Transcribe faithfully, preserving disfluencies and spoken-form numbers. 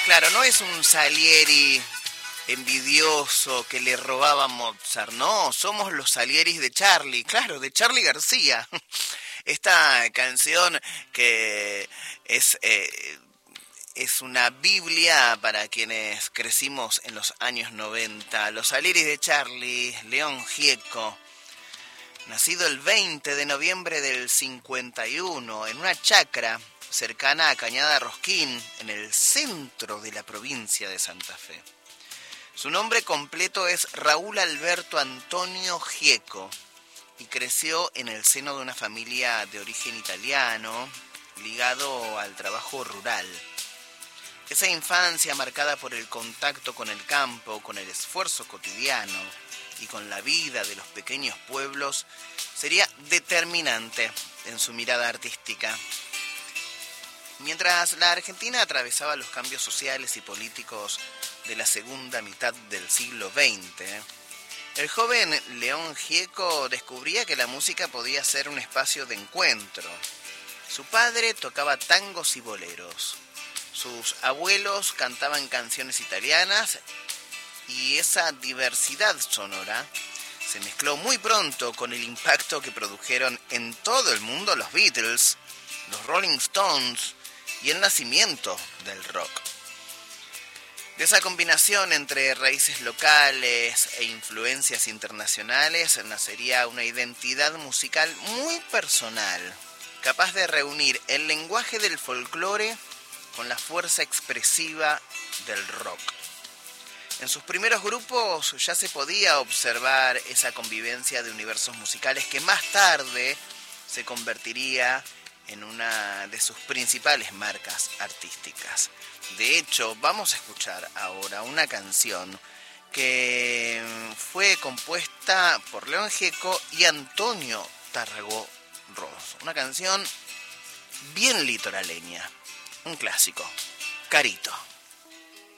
Claro, no es un Salieri envidioso que le robaba a Mozart, no, somos los Salieris de Charlie, claro, de Charlie García. Esta canción que es, eh, es una biblia para quienes crecimos en los años noventa. Los Salieris de Charlie, León Gieco, nacido el veinte de noviembre del cincuenta y uno en una chacra cercana a Cañada Rosquín, en el centro de la provincia de Santa Fe. Su nombre completo es Raúl Alberto Antonio Gieco y creció en el seno de una familia de origen italiano ligado al trabajo rural. Esa infancia marcada por el contacto con el campo, con el esfuerzo cotidiano y con la vida de los pequeños pueblos sería determinante en su mirada artística. Mientras la Argentina atravesaba los cambios sociales y políticos de la segunda mitad del siglo veinte, el joven León Gieco descubría que la música podía ser un espacio de encuentro. Su padre tocaba tangos y boleros, sus abuelos cantaban canciones italianas y esa diversidad sonora se mezcló muy pronto con el impacto que produjeron en todo el mundo los Beatles, los Rolling Stones y el nacimiento del rock. De esa combinación entre raíces locales e influencias internacionales nacería una identidad musical muy personal, capaz de reunir el lenguaje del folclore con la fuerza expresiva del rock. En sus primeros grupos ya se podía observar esa convivencia de universos musicales que más tarde se convertiría en una de sus principales marcas artísticas. De hecho, vamos a escuchar ahora una canción que fue compuesta por León Gieco y Antonio Tarragó Ros. Una canción bien litoraleña, un clásico, Carito.